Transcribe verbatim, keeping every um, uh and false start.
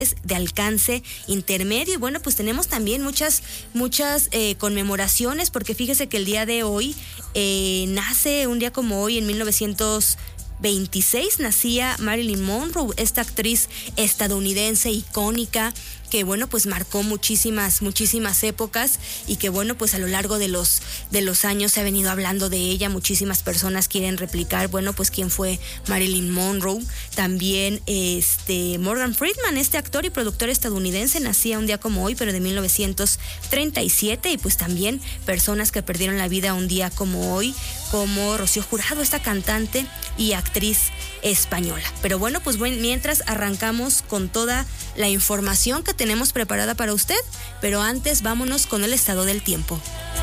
de alcance intermedio. Y bueno, pues tenemos también muchas, muchas eh, conmemoraciones, porque fíjese que el día de hoy eh, nace, un día como hoy, en mil novecientos veintiséis, nacía Marilyn Monroe, esta actriz estadounidense icónica, que bueno, pues marcó muchísimas, muchísimas épocas, y que bueno, pues a lo largo de los, de los años se ha venido hablando de ella. Muchísimas personas quieren replicar, bueno, pues quién fue Marilyn Monroe. También este Morgan Freeman, este actor y productor estadounidense, nacía un día como hoy, pero de mil novecientos treinta y siete, y pues también personas que perdieron la vida un día como hoy, como Rocío Jurado, esta cantante y actriz española. Pero bueno, pues bueno, mientras arrancamos con toda la información que tenemos preparada para usted, pero antes vámonos con el estado del tiempo.